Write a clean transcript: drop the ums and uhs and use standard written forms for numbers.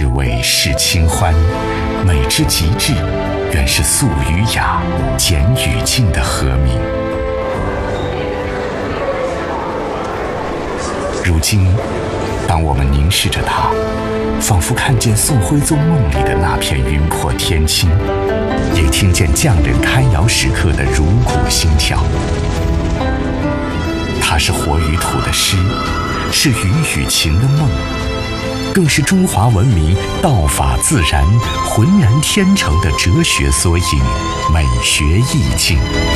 是伟世清欢，美之极致，原是素与雅、简与静的和鸣。如今，当我们凝视着它，仿佛看见宋徽宗梦里的那片云破天青，也听见匠人开窑时刻的如鼓心跳。它是活于土的诗，是鱼与情的梦，更是中华文明道法自然、浑然天成的哲学缩影、美学意境。